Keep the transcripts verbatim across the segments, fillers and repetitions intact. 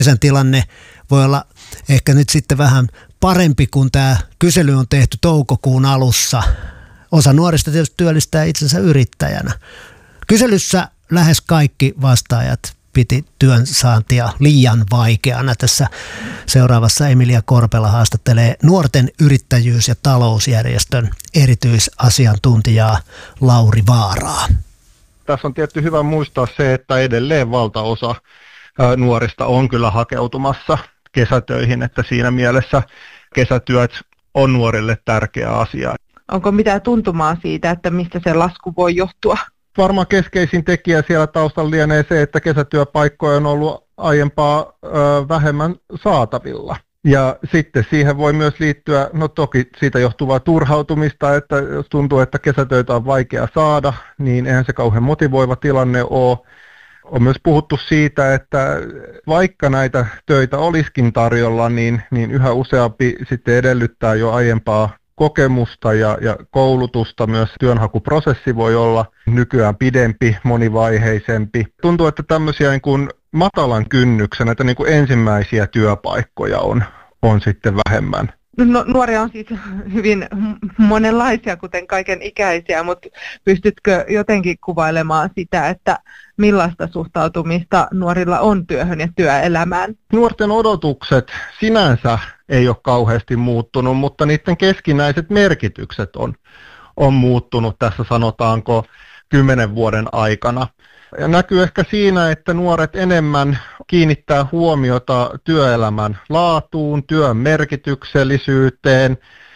Kesän tilanne voi olla ehkä nyt sitten vähän parempi, kun tämä kysely on tehty toukokuun alussa. Osa nuorista tietysti työllistää itsensä yrittäjänä. Kyselyssä lähes kaikki vastaajat piti työn saantia liian vaikeana. Tässä seuraavassa Emilia Korpela haastattelee nuorten yrittäjyys- ja talousjärjestön erityisasiantuntijaa Lauri Vaaraa. Tässä on tietty hyvä muistaa se, että edelleen valtaosa nuorista on kyllä hakeutumassa kesätöihin, että siinä mielessä kesätyöt on nuorille tärkeä asia. Onko mitään tuntumaa siitä, että mistä se lasku voi johtua? Varmaan keskeisin tekijä siellä taustalla lienee se, että kesätyöpaikkoja on ollut aiempaa ö, vähemmän saatavilla. Ja sitten siihen voi myös liittyä, no toki siitä johtuvaa turhautumista, että jos tuntuu, että kesätöitä on vaikea saada, niin eihän se kauhean motivoiva tilanne ole. On myös puhuttu siitä, että vaikka näitä töitä olisikin tarjolla, niin, niin yhä useampi sitten edellyttää jo aiempaa kokemusta ja, ja koulutusta. Myös työnhakuprosessi voi olla nykyään pidempi, monivaiheisempi. Tuntuu, että tämmöisiä niin kuin matalan kynnyksen, että niin kuin ensimmäisiä työpaikkoja on, on sitten vähemmän. No, nuoria on siis hyvin monenlaisia, kuten kaiken ikäisiä, mutta pystytkö jotenkin kuvailemaan sitä, että millaista suhtautumista nuorilla on työhön ja työelämään? Nuorten odotukset sinänsä ei ole kauheasti muuttunut, mutta niiden keskinäiset merkitykset on, on muuttunut tässä sanotaanko kymmenen vuoden aikana. Ja näkyy ehkä siinä, että nuoret enemmän kiinnittää huomiota työelämän laatuun, työn merkityksellisyyteen,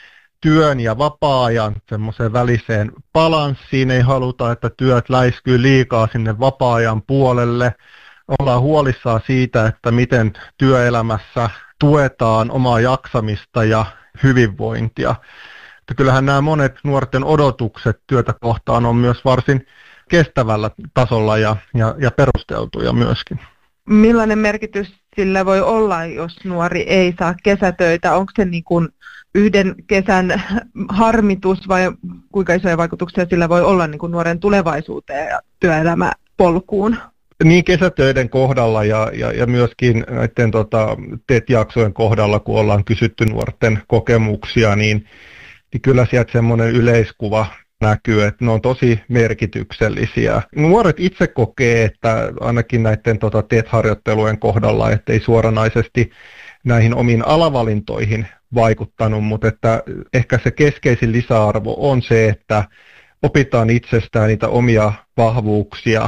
työn ja vapaa-ajan semmoiseen väliseen balanssiin. Ei haluta, että työt läiskyy liikaa sinne vapaa-ajan puolelle. Ollaan huolissaan siitä, että miten työelämässä tuetaan omaa jaksamista ja hyvinvointia. Että kyllähän nämä monet nuorten odotukset työtä kohtaan on myös varsin kestävällä tasolla ja, ja, ja perusteltuja myöskin. Millainen merkitys sillä voi olla, jos nuori ei saa kesätöitä? Onko se niin kuin yhden kesän harmitus vai kuinka isoja vaikutuksia sillä voi olla niin kuin nuoren tulevaisuuteen ja työelämäpolkuun? Niin kesätöiden kohdalla ja, ja, ja myöskin näiden tota, T E T-jaksojen kohdalla, kun ollaan kysytty nuorten kokemuksia, niin, niin kyllä sieltä semmoinen yleiskuva näkyy, että ne on tosi merkityksellisiä. Nuoret itse kokee, että ainakin näiden tota, T E T-harjoittelujen kohdalla, että ei suoranaisesti näihin omiin alavalintoihin vaikuttanut, mutta että ehkä se keskeisin lisäarvo on se, että opitaan itsestään niitä omia vahvuuksia,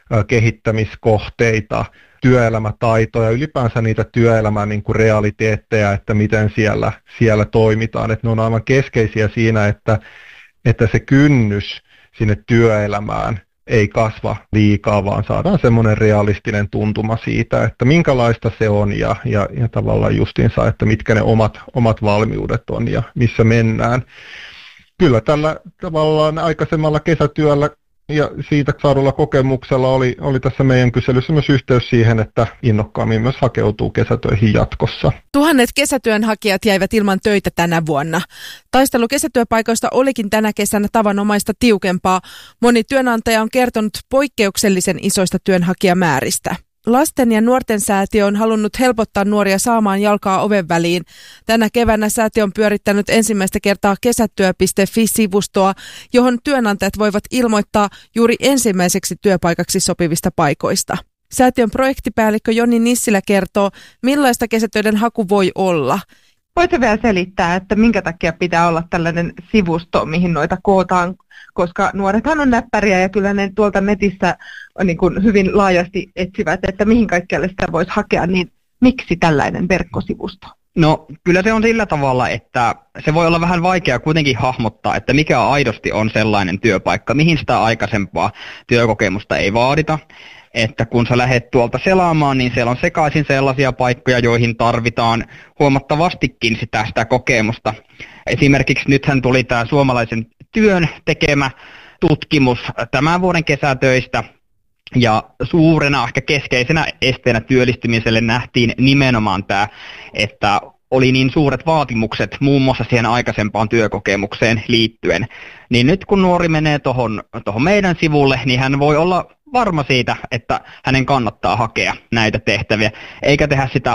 kehittämiskohteita, työelämätaitoja, ylipäänsä niitä työelämän niin kuin realiteetteja, että miten siellä, siellä toimitaan. Että ne on aivan keskeisiä siinä, että, että se kynnys sinne työelämään ei kasva liikaa, vaan saadaan semmoinen realistinen tuntuma siitä, että minkälaista se on ja, ja, ja tavallaan justiinsa, että mitkä ne omat, omat valmiudet on ja missä mennään. Kyllä tällä tavallaan aikaisemmalla kesätyöllä ja siitä saadulla kokemuksella oli, oli tässä meidän kyselyssä myös yhteys siihen, että innokkaammin myös hakeutuu kesätöihin jatkossa. Tuhannet kesätyönhakijat jäivät ilman töitä tänä vuonna. Taistelu kesätyöpaikoista olikin tänä kesänä tavanomaista tiukempaa. Moni työnantaja on kertonut poikkeuksellisen isoista työnhakijamääristä. Lasten ja nuorten säätiö on halunnut helpottaa nuoria saamaan jalkaa oven väliin. Tänä keväänä säätiö on pyörittänyt ensimmäistä kertaa kesätyö piste fi-sivustoa, johon työnantajat voivat ilmoittaa juuri ensimmäiseksi työpaikaksi sopivista paikoista. Säätiön projektipäällikkö Joni Nissilä kertoo, millaista kesätöiden haku voi olla. Voitko vielä selittää, että minkä takia pitää olla tällainen sivusto, mihin noita kootaan, koska nuorethan on näppäriä ja kyllä ne tuolta netissä on niin kuin hyvin laajasti etsivät, että mihin kaikkialle sitä voisi hakea, niin miksi tällainen verkkosivusto? No kyllä se on sillä tavalla, että se voi olla vähän vaikea kuitenkin hahmottaa, että mikä aidosti on sellainen työpaikka, mihin sitä aikaisempaa työkokemusta ei vaadita. Että kun sä lähdet tuolta selaamaan, niin siellä on sekaisin sellaisia paikkoja, joihin tarvitaan huomattavastikin sitä, sitä kokemusta. Esimerkiksi nythän tuli tämä suomalaisen työn tekemä tutkimus tämän vuoden kesätöistä, ja suurena, ehkä keskeisenä esteenä työllistymiselle nähtiin nimenomaan tämä, että oli niin suuret vaatimukset muun muassa siihen aikaisempaan työkokemukseen liittyen. Niin nyt kun nuori menee tuohon meidän sivulle, niin hän voi olla varma siitä, että hänen kannattaa hakea näitä tehtäviä, eikä tehdä sitä